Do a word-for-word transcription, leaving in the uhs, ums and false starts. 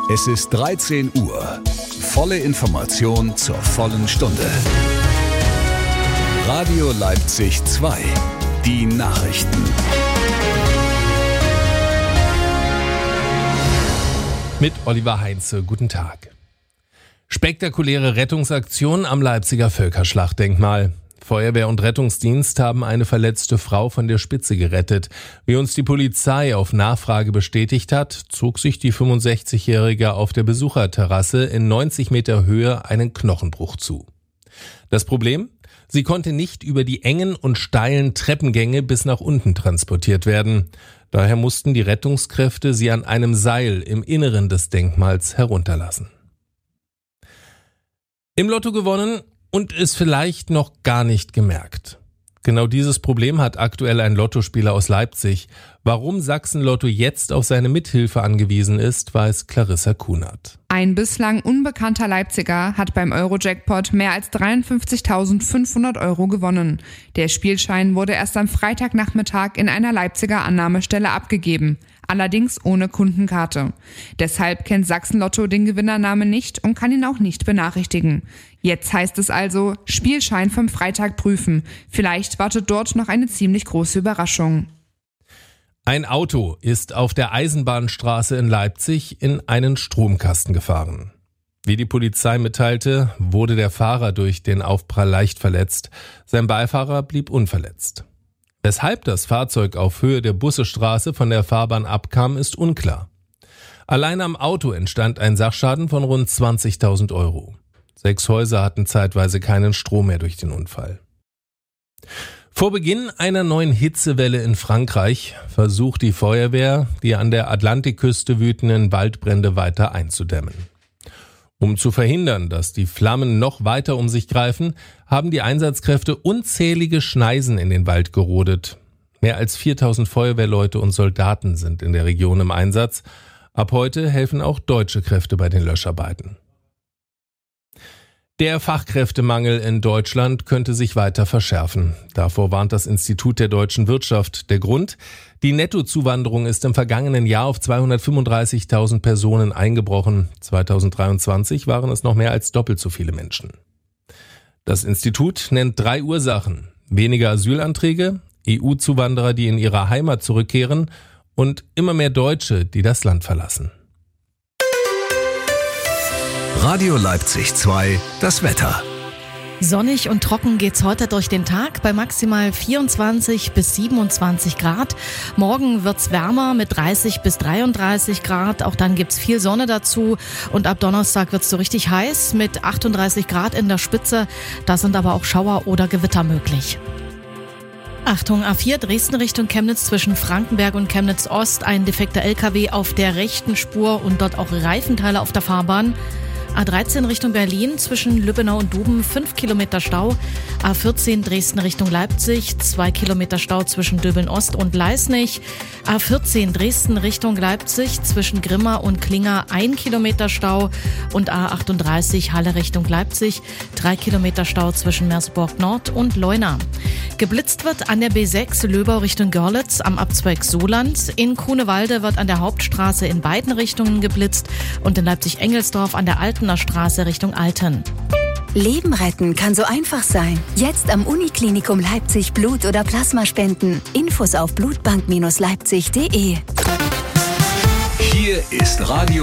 Es ist dreizehn Uhr. Volle Information zur vollen Stunde. Radio Leipzig zwei. Die Nachrichten. Mit Oliver Heinze. Guten Tag. Spektakuläre Rettungsaktion am Leipziger Völkerschlachtdenkmal. Feuerwehr und Rettungsdienst haben eine verletzte Frau von der Spitze gerettet. Wie uns die Polizei auf Nachfrage bestätigt hat, zog sich die fünfundsechzigjährige auf der Besucherterrasse in neunzig Meter Höhe einen Knochenbruch zu. Das Problem? Sie konnte nicht über die engen und steilen Treppengänge bis nach unten transportiert werden. Daher mussten die Rettungskräfte sie an einem Seil im Inneren des Denkmals herunterlassen. Im Lotto gewonnen und es vielleicht noch gar nicht gemerkt. Genau dieses Problem hat aktuell ein Lottospieler aus Leipzig. Warum Sachsen-Lotto jetzt auf seine Mithilfe angewiesen ist, weiß Clarissa Kunert. Ein bislang unbekannter Leipziger hat beim Euro-Jackpot mehr als dreiundfünfzigtausendfünfhundert Euro gewonnen. Der Spielschein wurde erst am Freitagnachmittag in einer Leipziger Annahmestelle abgegeben, allerdings ohne Kundenkarte. Deshalb kennt Sachsen-Lotto den Gewinnernamen nicht und kann ihn auch nicht benachrichtigen. Jetzt heißt es also, Spielschein vom Freitag prüfen. Vielleicht wartet dort noch eine ziemlich große Überraschung. Ein Auto ist auf der Eisenbahnstraße in Leipzig in einen Stromkasten gefahren. Wie die Polizei mitteilte, wurde der Fahrer durch den Aufprall leicht verletzt. Sein Beifahrer blieb unverletzt. Weshalb das Fahrzeug auf Höhe der Bussestraße von der Fahrbahn abkam, ist unklar. Allein am Auto entstand ein Sachschaden von rund zwanzigtausend Euro. Sechs Häuser hatten zeitweise keinen Strom mehr durch den Unfall. Vor Beginn einer neuen Hitzewelle in Frankreich versucht die Feuerwehr, die an der Atlantikküste wütenden Waldbrände weiter einzudämmen. Um zu verhindern, dass die Flammen noch weiter um sich greifen, haben die Einsatzkräfte unzählige Schneisen in den Wald gerodet. Mehr als viertausend Feuerwehrleute und Soldaten sind in der Region im Einsatz. Ab heute helfen auch deutsche Kräfte bei den Löscharbeiten. Der Fachkräftemangel in Deutschland könnte sich weiter verschärfen. Davor warnt das Institut der deutschen Wirtschaft. Der Grund? Die Nettozuwanderung ist im vergangenen Jahr auf zweihundertfünfunddreißigtausend Personen eingebrochen. zweitausenddreiundzwanzig waren es noch mehr als doppelt so viele Menschen. Das Institut nennt drei Ursachen: weniger Asylanträge, E U-Zuwanderer, die in ihre Heimat zurückkehren und immer mehr Deutsche, die das Land verlassen. Radio Leipzig zwei, das Wetter. Sonnig und trocken geht's heute durch den Tag bei maximal vierundzwanzig bis siebenundzwanzig Grad. Morgen wird's wärmer mit dreißig bis dreiunddreißig Grad. Auch dann gibt's viel Sonne dazu. Und ab Donnerstag wird's so richtig heiß mit achtunddreißig Grad in der Spitze. Da sind aber auch Schauer oder Gewitter möglich. Achtung, A vier Dresden Richtung Chemnitz zwischen Frankenberg und Chemnitz Ost. Ein defekter L K W auf der rechten Spur und dort auch Reifenteile auf der Fahrbahn. A dreizehn Richtung Berlin zwischen Lübbenau und Duben fünf Kilometer Stau. A vierzehn Dresden Richtung Leipzig zwei Kilometer Stau zwischen Döbeln Ost und Leisnig. A vierzehn Dresden Richtung Leipzig zwischen Grimma und Klinger ein Kilometer Stau. Und A achtunddreißig Halle Richtung Leipzig drei Kilometer Stau zwischen Meersburg Nord und Leuna. Geblitzt wird an der B sechs Löbau Richtung Görlitz am Abzweig Soland. In Grunewalde wird an der Hauptstraße in beiden Richtungen geblitzt und in Leipzig-Engelsdorf an der Altener Straße Richtung Alten. Leben retten kann so einfach sein. Jetzt am Uniklinikum Leipzig Blut oder Plasma spenden. Infos auf blutbank Bindestrich leipzig Punkt de. Hier ist Radio